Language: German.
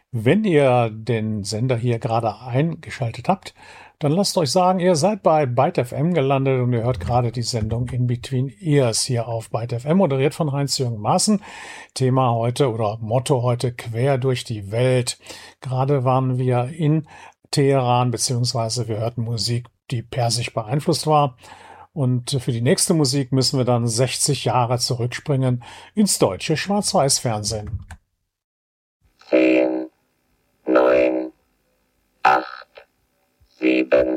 Wenn ihr den Sender hier gerade eingeschaltet habt, dann lasst euch sagen, ihr seid bei Byte FM gelandet und ihr hört gerade die Sendung In Between Ears hier auf Byte FM, moderiert von Heinz-Jürgen Maaßen. Thema heute oder Motto heute: quer durch die Welt. Gerade waren wir in Teheran, beziehungsweise wir hörten Musik, die persisch beeinflusst war. Und für die nächste Musik müssen wir dann 60 Jahre zurückspringen ins deutsche Schwarz-Weiß-Fernsehen. 10, 9, 8, 7,